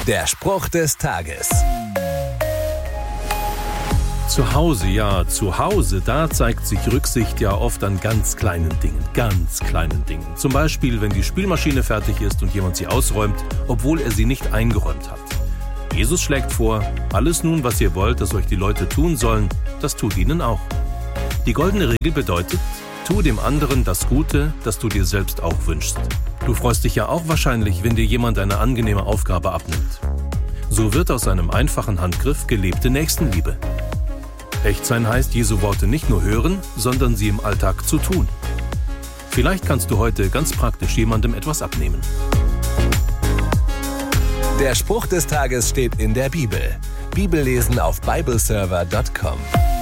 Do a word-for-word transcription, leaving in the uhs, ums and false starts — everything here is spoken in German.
Der Spruch des Tages. Zu Hause, ja, zu Hause, da zeigt sich Rücksicht ja oft an ganz kleinen Dingen, ganz kleinen Dingen. Zum Beispiel, wenn die Spülmaschine fertig ist und jemand sie ausräumt, obwohl er sie nicht eingeräumt hat. Jesus schlägt vor, alles nun, was ihr wollt, dass euch die Leute tun sollen, das tut ihnen auch. Die goldene Regel bedeutet, tu dem anderen das Gute, das du dir selbst auch wünschst. Du freust dich ja auch wahrscheinlich, wenn dir jemand eine angenehme Aufgabe abnimmt. So wird aus einem einfachen Handgriff gelebte Nächstenliebe. Echt sein heißt, Jesu Worte nicht nur hören, sondern sie im Alltag zu tun. Vielleicht kannst du heute ganz praktisch jemandem etwas abnehmen. Der Spruch des Tages steht in der Bibel. Bibellesen auf bibleserver punkt com.